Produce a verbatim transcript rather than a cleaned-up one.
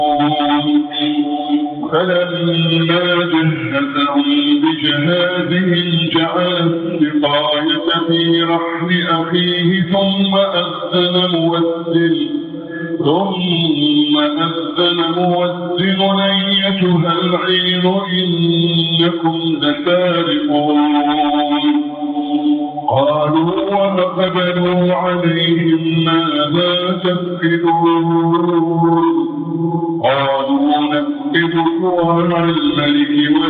فلما جهزهم بجهازهم جعل السقاية في رحل أخيه ثم أذن مؤذن ثم أذن مؤذن أيتها العير إنكم لسارقون. قالوا وأقبلوا عليهم ماذا تفقدون؟ قالوا نفقد صواع الملك